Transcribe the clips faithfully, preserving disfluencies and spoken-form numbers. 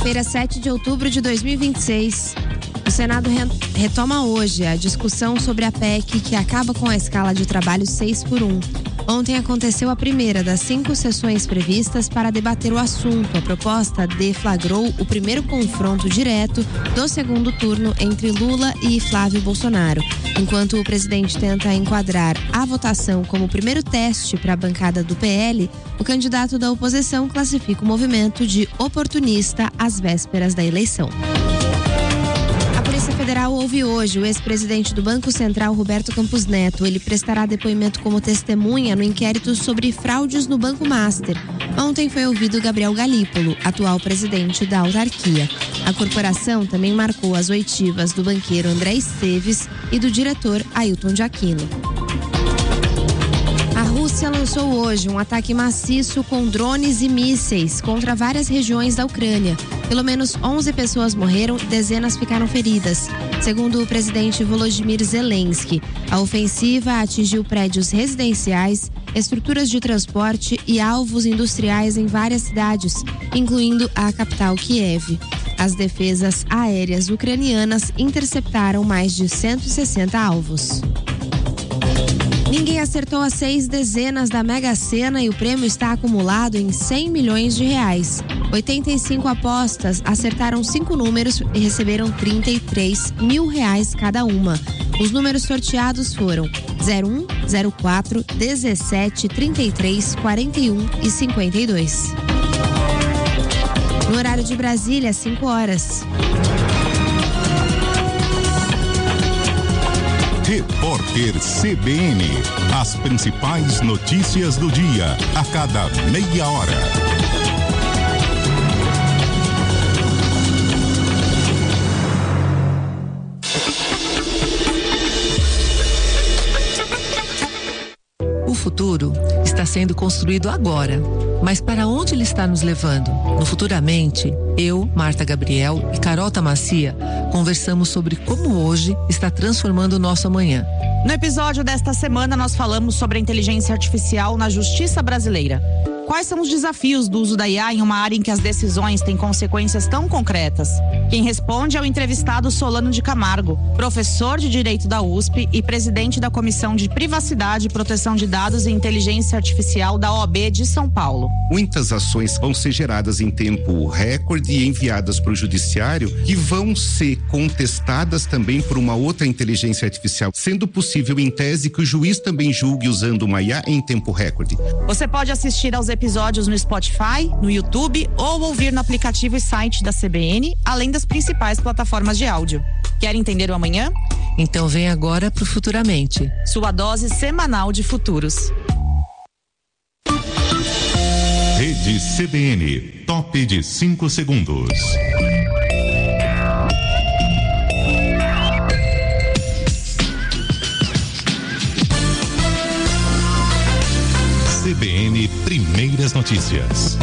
Quinta-feira, sete de outubro de dois mil e vinte e seis. O Senado re- retoma hoje a discussão sobre a P E C que acaba com a escala de trabalho seis por um. Ontem aconteceu a primeira das cinco sessões previstas para debater o assunto. A proposta deflagrou o primeiro confronto direto do segundo turno entre Lula e Flávio Bolsonaro. Enquanto o presidente tenta enquadrar a votação como o primeiro teste para a bancada do P L, o candidato da oposição classifica o movimento de oportunista às vésperas da eleição. A Polícia Federal ouve hoje o ex-presidente do Banco Central, Roberto Campos Neto. Ele prestará depoimento como testemunha no inquérito sobre fraudes no Banco Master. Ontem foi ouvido Gabriel Galípolo, atual presidente da autarquia. A corporação também marcou as oitivas do banqueiro André Esteves e do diretor Ailton de Aquino. A Rússia lançou hoje um ataque maciço com drones e mísseis contra várias regiões da Ucrânia. Pelo menos onze pessoas morreram e dezenas ficaram feridas. Segundo o presidente Volodymyr Zelensky, a ofensiva atingiu prédios residenciais, estruturas de transporte e alvos industriais em várias cidades, incluindo a capital Kiev. As defesas aéreas ucranianas interceptaram mais de cento e sessenta alvos. Ninguém acertou as seis dezenas da Mega Sena e o prêmio está acumulado em cem milhões de reais. oitenta e cinco apostas acertaram cinco números e receberam trinta e três mil reais cada uma. Os números sorteados foram zero um, zero quatro, dezessete, trinta e três, quarenta e um e cinquenta e dois. No horário de Brasília, cinco horas. Repórter C B N. As principais notícias do dia, a cada meia hora. O futuro está sendo construído agora. Mas para onde ele está nos levando? No Futuramente, eu, Marta Gabriel e Carol Tamacia conversamos sobre como hoje está transformando o nosso amanhã. No episódio desta semana, nós falamos sobre a inteligência artificial na justiça brasileira. Quais são os desafios do uso da I A em uma área em que as decisões têm consequências tão concretas? Quem responde é o entrevistado Solano de Camargo, professor de Direito da U S P e presidente da Comissão de Privacidade, Proteção de Dados e Inteligência Artificial da O A B de São Paulo. Muitas ações vão ser geradas em tempo recorde e enviadas para o judiciário, que vão ser contestadas também por uma outra inteligência artificial, sendo possível, em tese, que o juiz também julgue usando uma I A em tempo recorde. Você pode assistir aos episódios no Spotify, no YouTube ou ouvir no aplicativo e site da C B N, além das principais plataformas de áudio. Quer entender o amanhã? Então vem agora pro Futuramente. Sua dose semanal de futuros. Rede C B N, top de cinco segundos. C B N Primeiras Notícias.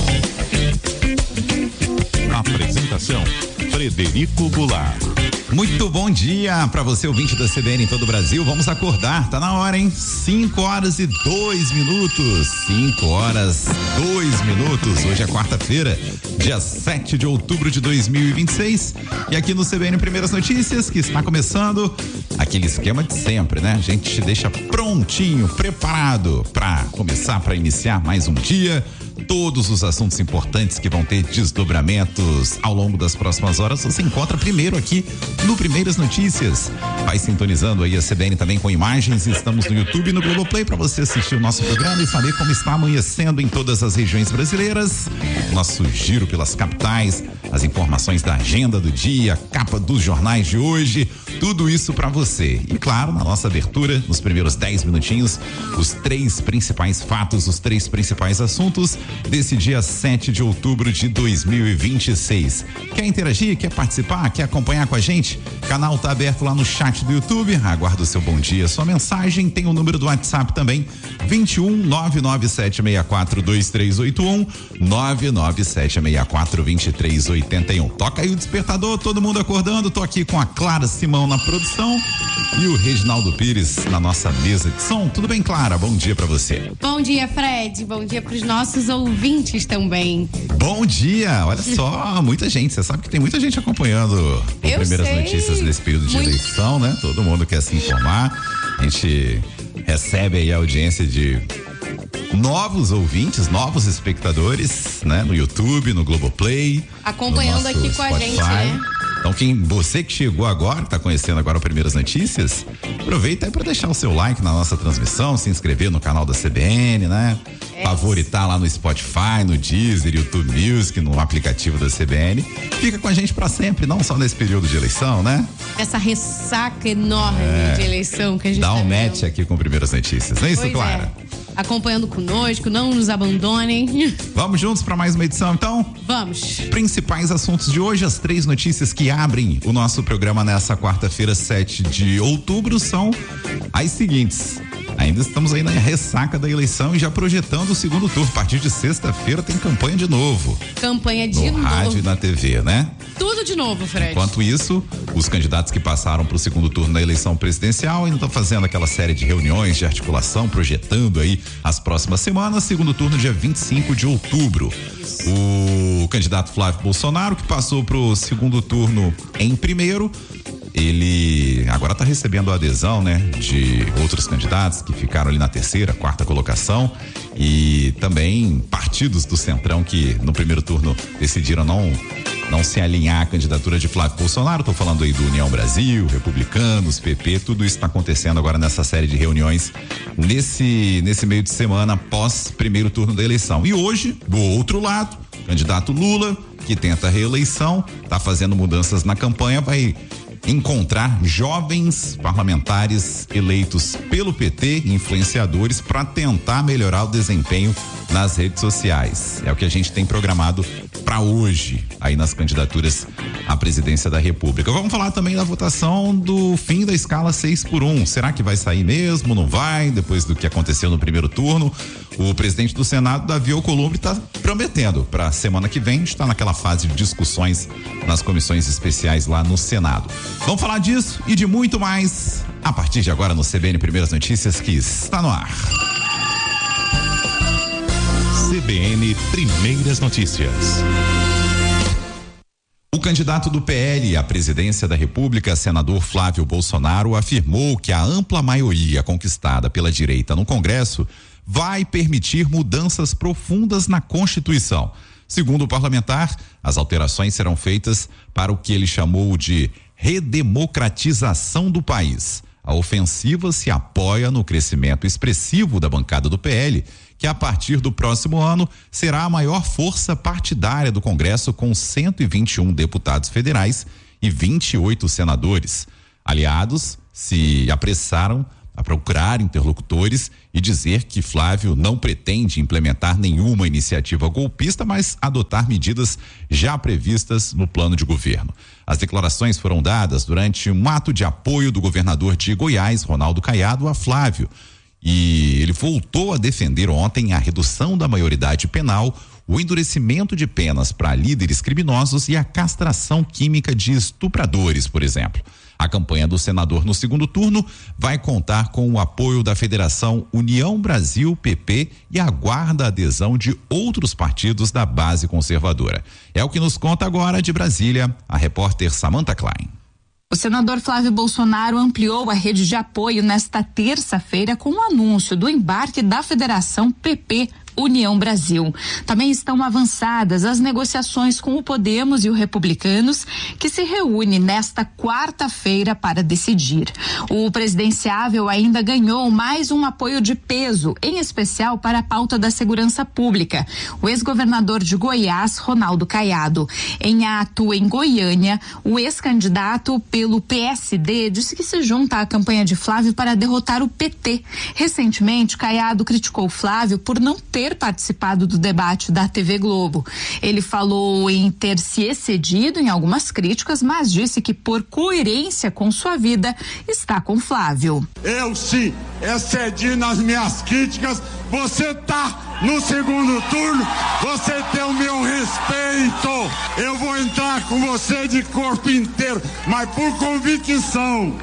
Apresentação: Frederico Goulart. Muito bom dia para você, ouvinte da C B N em todo o Brasil. Vamos acordar, tá na hora, hein? cinco horas e dois minutos. cinco horas, dois minutos. Hoje é quarta-feira, dia sete de outubro de dois mil e vinte e seis. E aqui no C B N Primeiras Notícias, que está começando aquele esquema de sempre, né? A gente te deixa prontinho, preparado para começar, para iniciar mais um dia. Todos os assuntos importantes que vão ter desdobramentos ao longo das próximas horas, você encontra primeiro aqui no Primeiras Notícias. Vai sintonizando aí a C B N também com imagens. Estamos no YouTube e no Globoplay para você assistir o nosso programa e saber como está amanhecendo em todas as regiões brasileiras. Nosso giro pelas capitais, as informações da agenda do dia, capa dos jornais de hoje, tudo isso para você. E claro, na nossa abertura, nos primeiros dez minutinhos, os três principais fatos, os três principais assuntos desse dia sete de outubro de dois mil e vinte e seis. Quer interagir? Quer participar? Quer acompanhar com a gente? O canal tá aberto lá no chat do YouTube. Aguardo o seu bom dia, sua mensagem. Tem o número do WhatsApp também, vinte e um, nove nove sete seis quatro, dois três oito um, nove nove sete seis quatro, dois três oito um. Toca aí o despertador, todo mundo acordando. Tô aqui com a Clara Simão na produção e o Reginaldo Pires na nossa mesa de som. Tudo bem, Clara? Bom dia pra você. Bom dia, Fred. Bom dia pros nossos ouvintes também. Bom dia, olha só, muita gente, você sabe que tem muita gente acompanhando as primeiras sei. notícias nesse período de Muito. eleição, né? Todo mundo quer se informar, a gente recebe aí a audiência de novos ouvintes, novos espectadores, né? No YouTube, no Globoplay. Acompanhando no aqui com Spotify. a gente, né? Então, quem, você que chegou agora, tá conhecendo agora as primeiras notícias, aproveita aí para deixar o seu like na nossa transmissão, se inscrever no canal da C B N, né? É. Favoritar lá no Spotify, no Deezer, YouTube Music, no aplicativo da C B N. Fica com a gente para sempre, não só nesse período de eleição, né? Essa ressaca enorme é. de eleição que a gente Dá tá um vendo. match aqui com primeiras notícias, não é isso, Pois Clara? É. Acompanhando conosco, não nos abandonem. Vamos juntos para mais uma edição, então? Vamos. Principais assuntos de hoje, as três notícias que abrem o nosso programa nessa quarta-feira, sete de outubro, são as seguintes. Ainda estamos aí na ressaca da eleição e já projetando o segundo turno. A partir de sexta-feira tem campanha de novo. Campanha de no novo. No rádio e na T V, né? Tudo de novo, Fred. Enquanto isso, os candidatos que passaram para o segundo turno da eleição presidencial ainda estão fazendo aquela série de reuniões de articulação, projetando aí as próximas semanas. Segundo turno, dia vinte e cinco de outubro. Isso. O candidato Flávio Bolsonaro, que passou para o segundo turno em primeiro, ele agora está recebendo a adesão, né, de outros candidatos que ficaram ali na terceira, quarta colocação, e também partidos do Centrão que no primeiro turno decidiram não não se alinhar à candidatura de Flávio Bolsonaro. Estou falando aí do União Brasil, Republicanos, P P, tudo isso está acontecendo agora nessa série de reuniões nesse nesse meio de semana após primeiro turno da eleição. E hoje, do outro lado, o candidato Lula, que tenta a reeleição, está fazendo mudanças na campanha, vai encontrar jovens parlamentares eleitos pelo P T, influenciadores, para tentar melhorar o desempenho nas redes sociais. É o que a gente tem programado para hoje, aí nas candidaturas à presidência da República. Vamos falar também da votação do fim da escala seis por um. Será que vai sair mesmo? Não vai? Depois do que aconteceu no primeiro turno, o presidente do Senado, Davi Alcolumbre, está prometendo para a semana que vem, está naquela fase de discussões nas comissões especiais lá no Senado. Vamos falar disso e de muito mais a partir de agora no C B N Primeiras Notícias, que está no ar. C B N Primeiras Notícias. O candidato do P L à presidência da República, senador Flávio Bolsonaro, afirmou que a ampla maioria conquistada pela direita no Congresso vai permitir mudanças profundas na Constituição. Segundo o parlamentar, as alterações serão feitas para o que ele chamou de redemocratização do país. A ofensiva se apoia no crescimento expressivo da bancada do P L, que a partir do próximo ano será a maior força partidária do Congresso, com cento e vinte e um deputados federais e vinte e oito senadores. Aliados se apressaram a procurar interlocutores e dizer que Flávio não pretende implementar nenhuma iniciativa golpista, mas adotar medidas já previstas no plano de governo. As declarações foram dadas durante um ato de apoio do governador de Goiás, Ronaldo Caiado, a Flávio. E ele voltou a defender ontem a redução da maioridade penal, o endurecimento de penas para líderes criminosos e a castração química de estupradores, por exemplo. A campanha do senador no segundo turno vai contar com o apoio da Federação União Brasil, P P, e aguarda a adesão de outros partidos da base conservadora. É o que nos conta agora de Brasília a repórter Samantha Klein. O senador Flávio Bolsonaro ampliou a rede de apoio nesta terça-feira com o anúncio do embarque da Federação P P União Brasil. Também estão avançadas as negociações com o Podemos e o Republicanos, que se reúne nesta quarta-feira para decidir. O presidenciável ainda ganhou mais um apoio de peso, em especial para a pauta da segurança pública. O ex-governador de Goiás, Ronaldo Caiado. Em ato em Goiânia, o ex-candidato pelo P S D disse que se junta à campanha de Flávio para derrotar o P T. Recentemente, Caiado criticou Flávio por não ter ter participado do debate da T V Globo. Ele falou em ter se excedido em algumas críticas, mas disse que por coerência com sua vida está com Flávio. Eu sim excedi nas minhas críticas. Você tá no segundo turno, você tem o meu respeito. Eu vou entrar com você de corpo inteiro, mas por convicção.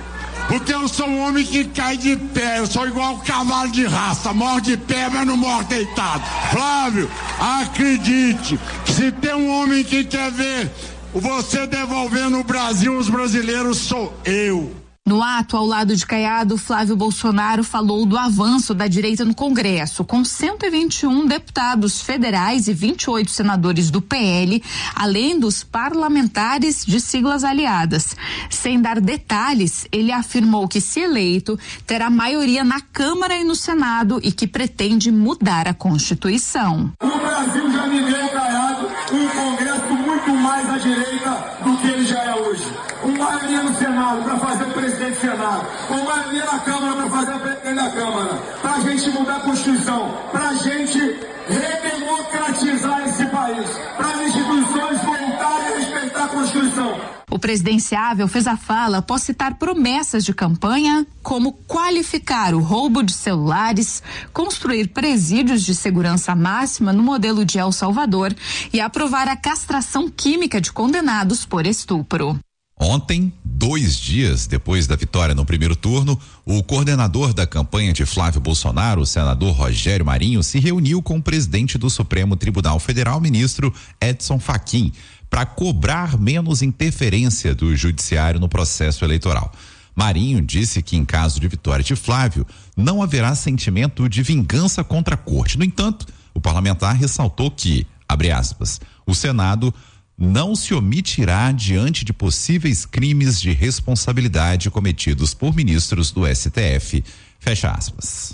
Porque eu sou um homem que cai de pé, eu sou igual um cavalo de raça, morre de pé, mas não morre deitado. Flávio, acredite, se tem um homem que quer ver você devolvendo o Brasil aos brasileiros, sou eu. No ato, ao lado de Caiado, Flávio Bolsonaro falou do avanço da direita no Congresso, com cento e vinte e um deputados federais e vinte e oito senadores do P L, além dos parlamentares de siglas aliadas. Sem dar detalhes, ele afirmou que, se eleito, terá maioria na Câmara e no Senado e que pretende mudar a Constituição. O Brasil já viveu, Caiado, um Congresso muito mais à direita do que ele já é hoje. Uma maioria no Senado para fazer o presidente do Senado, uma maioria na Câmara para fazer o presidente da Câmara, para a gente mudar a Constituição, para a gente redemocratizar esse país, para as instituições voltarem a respeitar a Constituição. O presidenciável fez a fala após citar promessas de campanha como qualificar o roubo de celulares, construir presídios de segurança máxima no modelo de El Salvador e aprovar a castração química de condenados por estupro. Ontem, dois dias depois da vitória no primeiro turno, o coordenador da campanha de Flávio Bolsonaro, o senador Rogério Marinho, se reuniu com o presidente do Supremo Tribunal Federal, ministro Edson Fachin, para cobrar menos interferência do judiciário no processo eleitoral. Marinho disse que, em caso de vitória de Flávio, não haverá sentimento de vingança contra a corte. No entanto, o parlamentar ressaltou que, abre aspas, o Senado não se omitirá diante de possíveis crimes de responsabilidade cometidos por ministros do S T F. Fecha aspas.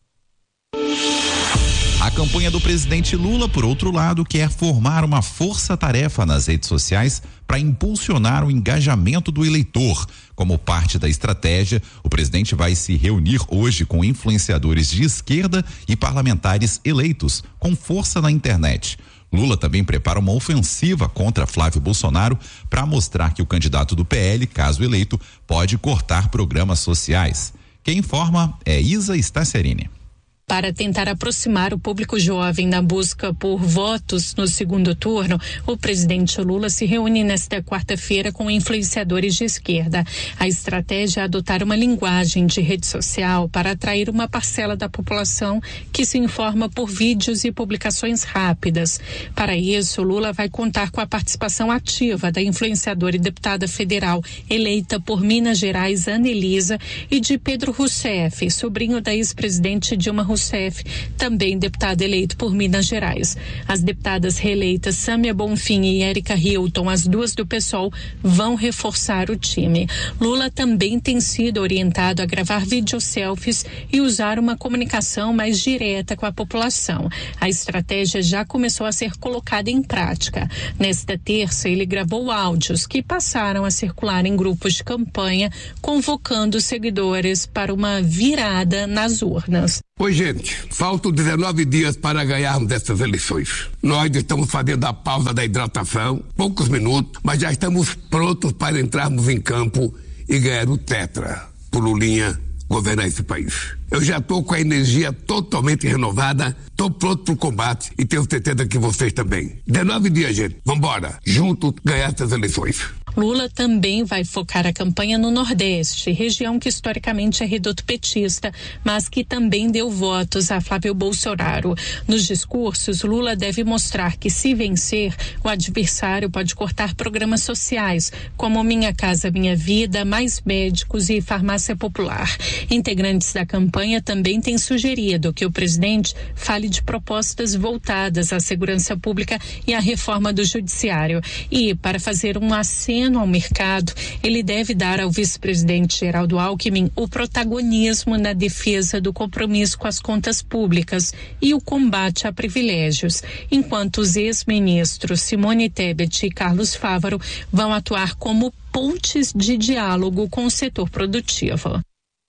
A campanha do presidente Lula, por outro lado, quer formar uma força-tarefa nas redes sociais para impulsionar o engajamento do eleitor. Como parte da estratégia, o presidente vai se reunir hoje com influenciadores de esquerda e parlamentares eleitos, com força na internet. Lula também prepara uma ofensiva contra Flávio Bolsonaro para mostrar que o candidato do P L, caso eleito, pode cortar programas sociais. Quem informa é Isa Stacerini. Para tentar aproximar o público jovem na busca por votos no segundo turno, o presidente Lula se reúne nesta quarta-feira com influenciadores de esquerda. A estratégia é adotar uma linguagem de rede social para atrair uma parcela da população que se informa por vídeos e publicações rápidas. Para isso, Lula vai contar com a participação ativa da influenciadora e deputada federal eleita por Minas Gerais, Anelisa, e de Pedro Rousseff, sobrinho da ex-presidente Dilma Rousseff, também deputado eleito por Minas Gerais. As deputadas reeleitas Sâmia Bonfim e Érica Hilton, as duas do PSOL, vão reforçar o time. Lula também tem sido orientado a gravar videoselfies e usar uma comunicação mais direta com a população. A estratégia já começou a ser colocada em prática. Nesta terça, ele gravou áudios que passaram a circular em grupos de campanha, convocando seguidores para uma virada nas urnas. Oi, gente, faltam dezenove dias para ganharmos essas eleições. Nós estamos fazendo a pausa da hidratação, poucos minutos, mas já estamos prontos para entrarmos em campo e ganhar o tetra por Lulinha governar esse país. Eu já estou com a energia totalmente renovada, estou pronto para o combate e tenho certeza que vocês também. dezenove dias, gente, vambora, juntos ganhar essas eleições. Lula também vai focar a campanha no Nordeste, região que historicamente é reduto petista, mas que também deu votos a Flávio Bolsonaro. Nos discursos, Lula deve mostrar que, se vencer, o adversário pode cortar programas sociais, como Minha Casa Minha Vida, Mais Médicos e Farmácia Popular. Integrantes da campanha também têm sugerido que o presidente fale de propostas voltadas à segurança pública e à reforma do judiciário. E, para fazer um aceno ao mercado, ele deve dar ao vice-presidente Geraldo Alckmin o protagonismo na defesa do compromisso com as contas públicas e o combate a privilégios, enquanto os ex-ministros Simone Tebet e Carlos Fávaro vão atuar como pontes de diálogo com o setor produtivo.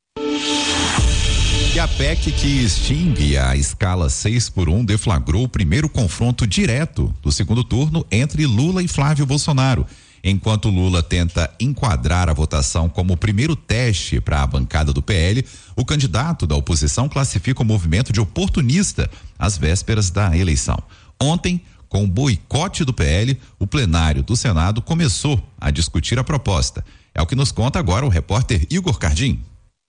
E a P E C que extingue a escala seis por um deflagrou o primeiro confronto direto do segundo turno entre Lula e Flávio Bolsonaro. Enquanto Lula tenta enquadrar a votação como o primeiro teste para a bancada do P L, o candidato da oposição classifica o movimento de oportunista às vésperas da eleição. Ontem, com o boicote do P L, o plenário do Senado começou a discutir a proposta. É o que nos conta agora o repórter Igor Cardim.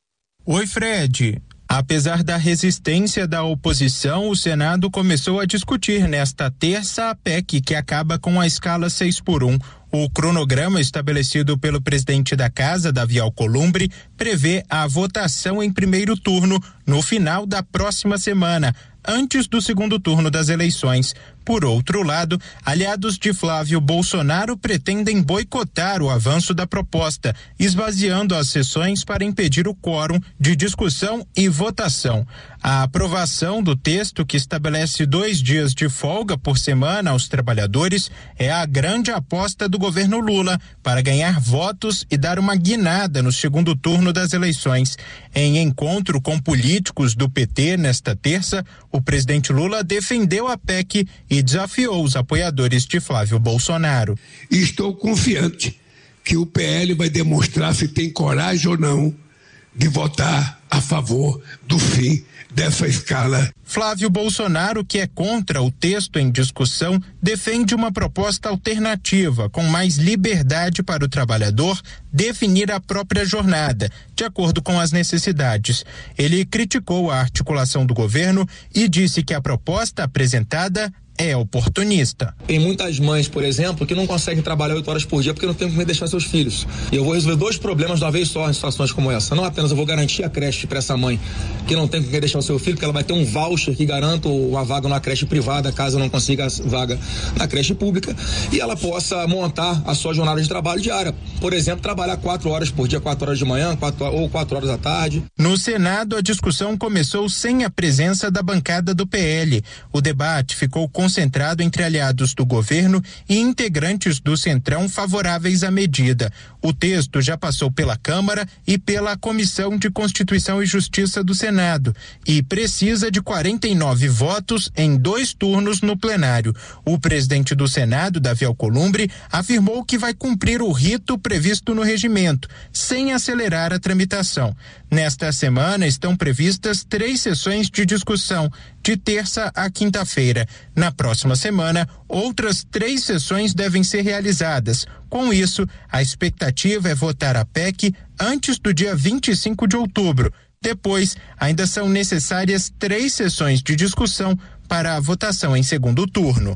Oi, Fred. Apesar da resistência da oposição, o Senado começou a discutir nesta terça a P E C que acaba com a escala seis por um. O cronograma estabelecido pelo presidente da Casa, Davi Alcolumbre, prevê a votação em primeiro turno no final da próxima semana, antes do segundo turno das eleições. Por outro lado, aliados de Flávio Bolsonaro pretendem boicotar o avanço da proposta, esvaziando as sessões para impedir o quórum de discussão e votação. A aprovação do texto, que estabelece dois dias de folga por semana aos trabalhadores, é a grande aposta do governo Lula para ganhar votos e dar uma guinada no segundo turno das eleições. Em encontro com políticos do P T nesta terça, o presidente Lula defendeu a P E C e desafiou os apoiadores de Flávio Bolsonaro. E estou confiante que o P L vai demonstrar se tem coragem ou não de votar a favor do fim dessa escala. Flávio Bolsonaro, que é contra o texto em discussão, defende uma proposta alternativa, com mais liberdade para o trabalhador definir a própria jornada, de acordo com as necessidades. Ele criticou a articulação do governo e disse que a proposta apresentada é oportunista. Tem muitas mães, por exemplo, que não conseguem trabalhar oito horas por dia porque não tem como deixar seus filhos. E eu vou resolver dois problemas de uma vez só em situações como essa. Não apenas eu vou garantir a creche para essa mãe que não tem com quem deixar o seu filho, porque ela vai ter um voucher que garanta uma vaga na creche privada, caso não consiga vaga na creche pública, e ela possa montar a sua jornada de trabalho diária. Por exemplo, trabalhar quatro horas por dia, quatro horas de manhã, quatro, ou quatro horas da tarde. No Senado, a discussão começou sem a presença da bancada do P L. O debate ficou concentrado entre aliados do governo e integrantes do Centrão favoráveis à medida. O texto já passou pela Câmara e pela Comissão de Constituição e Justiça do Senado e precisa de quarenta e nove votos em dois turnos no plenário. O presidente do Senado, Davi Alcolumbre, afirmou que vai cumprir o rito previsto no regimento, sem acelerar a tramitação. Nesta semana estão previstas três sessões de discussão, de terça a quinta-feira. Na próxima semana, outras três sessões devem ser realizadas. Com isso, a expectativa é votar a P E C antes do dia vinte e cinco de outubro. Depois, ainda são necessárias três sessões de discussão para a votação em segundo turno.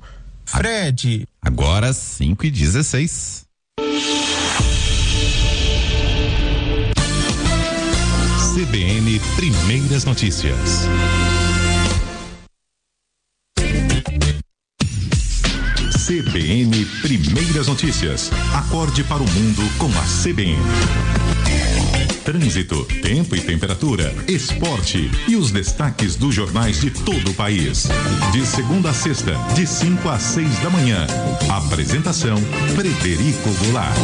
Fred. Agora cinco e dezesseis. C B N Primeiras Notícias. C B N Primeiras Notícias. Acorde para o mundo com a C B N. Trânsito, tempo e temperatura, esporte e os destaques dos jornais de todo o país. De segunda a sexta, de cinco às seis da manhã. Apresentação: Frederico Goulart.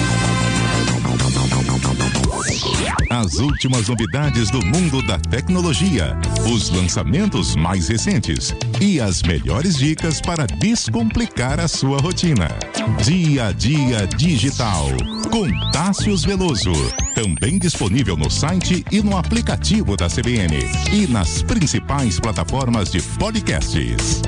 As últimas novidades do mundo da tecnologia, os lançamentos mais recentes e as melhores dicas para descomplicar a sua rotina. Dia a Dia Digital, com Tássius Veloso. Também disponível no site e no aplicativo da C B N e nas principais plataformas de podcasts.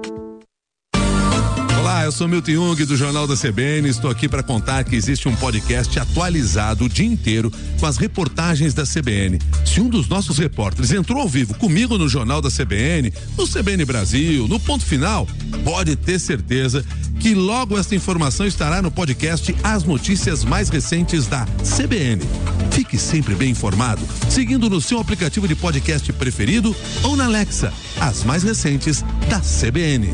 Olá, eu sou Milton Jung do Jornal da C B N. Estou aqui para contar que existe um podcast atualizado o dia inteiro com as reportagens da C B N. Se um dos nossos repórteres entrou ao vivo comigo no Jornal da C B N, no C B N Brasil, no Ponto Final, pode ter certeza que logo esta informação estará no podcast As Notícias Mais Recentes da C B N. Fique sempre bem informado, seguindo no seu aplicativo de podcast preferido ou na Alexa, as mais recentes da C B N.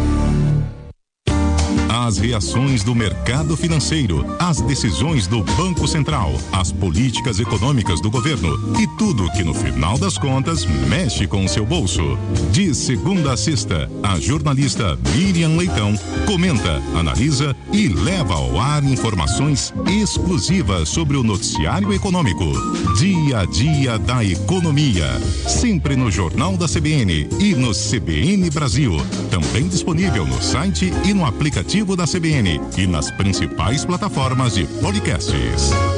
As reações do mercado financeiro, as decisões do Banco Central, as políticas econômicas do governo e tudo que no final das contas mexe com o seu bolso. De segunda a sexta, a jornalista Miriam Leitão comenta, analisa e leva ao ar informações exclusivas sobre o noticiário econômico. Dia a Dia da Economia, sempre no Jornal da C B N e no C B N Brasil, também disponível no site e no aplicativo da C B N e nas principais plataformas de podcasts.